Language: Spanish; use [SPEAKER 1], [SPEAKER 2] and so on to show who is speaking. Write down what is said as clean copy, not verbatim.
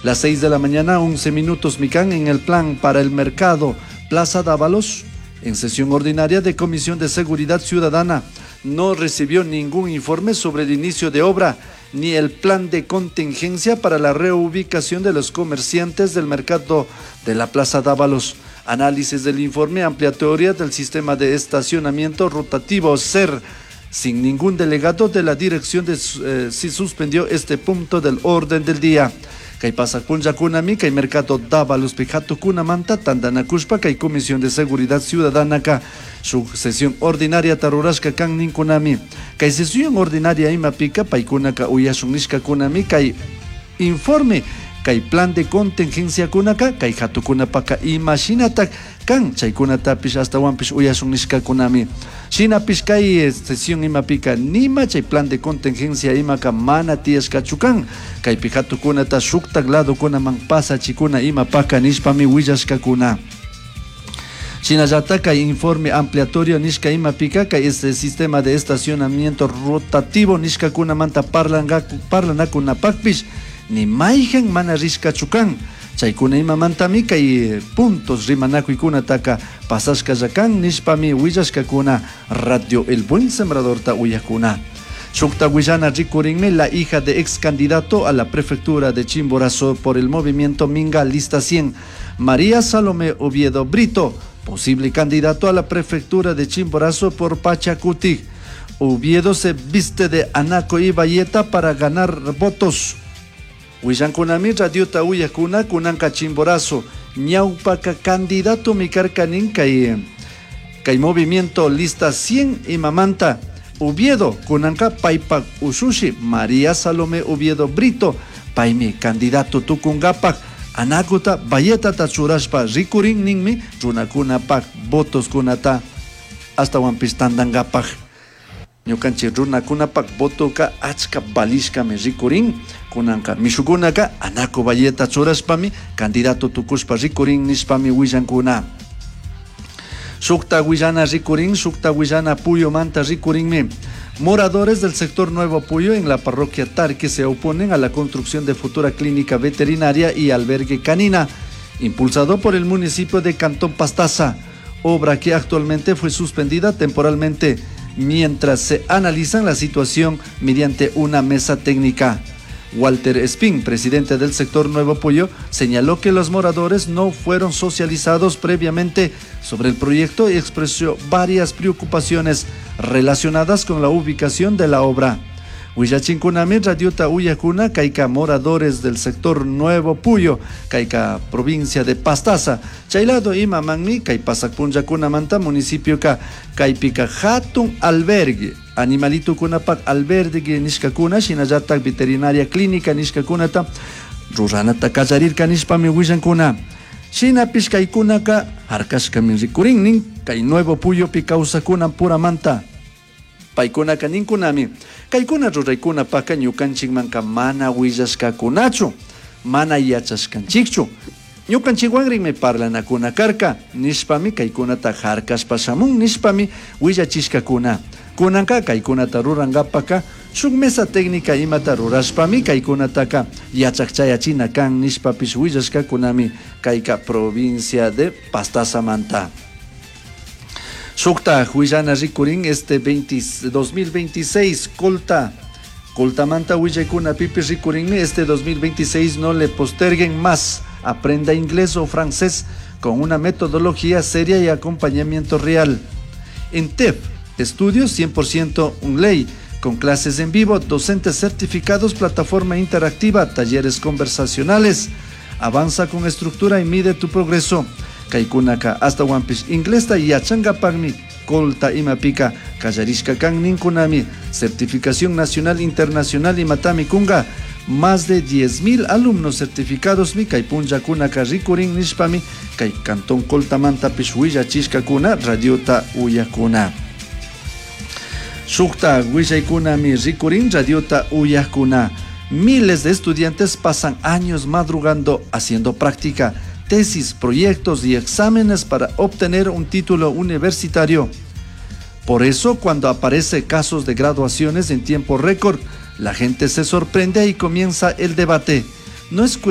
[SPEAKER 1] Las 6 de la mañana, 11 minutos, Micán, en el plan para el mercado Plaza Dávalos, en sesión ordinaria de Comisión de Seguridad Ciudadana, no recibió ningún informe sobre el inicio de obra ni el plan de contingencia para la reubicación de los comerciantes del mercado de la Plaza Dávalos. Análisis del informe ampliatoria del sistema de estacionamiento rotativo SER. Sin ningún delegado de la dirección se suspendió este punto del orden del día. Kay pasakpunlla kunami, kay mercado Dávalos Pijato kunamanta, tandanakushpa, kay Comisión de Seguridad Ciudadana ka, su sesión ordinaria tarurashka kan ninkunami. Kay sesión ordinaria imapika, paikunaka uyashunishka kunami, kay informe, kay plan de contingencia kunaka, kay hatukunapaka imashinatak, kan chaykunatapish hasta wampish uyashunishka kunami. Shinapish kay sesión imapika nima chay plan de contingencia imaka mana tiashka chukan, kay pijatukunata shuktak lado kunaman pasa chikuna imapaka nishpami willashka kuna. Shinallata kay informe ampliatorio nishka imapika kay este sistema de estacionamiento rotativo nishka kunamanta parlanakunapakpish ni mayjan mana rishka chukan. Chaykuna imamantami kay puntos rimanakuikunataka pasashka llakan nishpami willashkakuna Radio El Buen Sembrador ta uyakuna. Shukta Willana rikurinmi la hija de ex candidato a la prefectura de Chimborazo por el movimiento Minga Lista 100, María Salomé Oviedo Brito, posible candidato a la prefectura de Chimborazo por Pachacutic. Oviedo se viste de anaco y bayeta para ganar votos. Huillankunami radiota uyakuna kunanka Chimborazo, ñaupaka candidato mikarkanin kay movimiento Lista 100 y mamanta. Oviedo kunanka paipak usushi, María Salomé Oviedo Brito, paimi candidato tukungapak, anakuta bayeta tachurashpa rikurin ninmi, runakunapak votos kunata, hasta wampistandangapak. Ñukanchi runakunapak votoka achka balishka me rikurin, kunanka mishukunaka anako bayeta churashpami candidato tukushpa rikurin nishpami willankuna. Shukta Willana rikurin, Shukta Willana Puyo manta rikurinmi. Moradores del sector Nuevo Puyo en la parroquia Tarque se oponen a la construcción de futura clínica veterinaria y albergue canina, impulsado por el municipio de Cantón Pastaza, obra que actualmente fue suspendida temporalmente mientras se analiza la situación mediante una mesa técnica. Walter Espín, presidente del sector Nuevo Puyo, señaló que los moradores no fueron socializados previamente sobre el proyecto y expresó varias preocupaciones relacionadas con la ubicación de la obra. Huillachinkunami radiota uyakuna kaika moradores del sector Nuevo Puyo, kaika provincia de Pastaza, chaylado imamangmi kay pasakpunllakunamanta municipio ka kaypika hatun albergue animalito kunapak albergue nishkakuna shinallatak veterinaria clínica nishkakunata ruranata kallarirka nishpami willankuna. Shinapish kaykunaka harkashkami rikurinnin kay Nuevo Puyo pi kawsakuna puramanta. Paykunaka ninkunami kaykuna ruraykunapaka ñukanchikmanka mana willashkakunachu, mana yachashkanchikchu. Ñukanchikwanrinmi parlanakuna karka, nishpami kaykunata harkashpa shamun nishpami willachishkakuna. Kunanka kaykunata rurangapaka shuk mesa técnica imata rurashpami kaykunataka yachakchayachina kan nishpapish willashkakunami kayka provincia de Pastasamanta. Shukta Huillana rikurin este 2026 Coltamanta Huillaykuna pipi rikurinmi este 2026 no le posterguen más, aprenda inglés o francés con una metodología seria y acompañamiento real. En TEP, estudios 100% ley, con clases en vivo, docentes certificados, plataforma interactiva, talleres conversacionales. Avanza con estructura y mide tu progreso. Kaikunaka hasta Wampish inglesta y achangapagmi colta imapika kallarishka kan ninkunami certificación nacional internacional y matami kunga más de 10,000 alumnos certificados mi kaipunja kunaka rikurin nishpami kai cantón coltamanta pishwilla chishka kuna radiota uyakuna. Shukta willaikunami rikurin radiota uyakuna. Miles de estudiantes pasan años madrugando haciendo práctica, tesis, proyectos y exámenes para obtener un título universitario. Por eso, cuando aparecen casos de graduaciones en tiempo récord, la gente se sorprende y comienza el debate. No es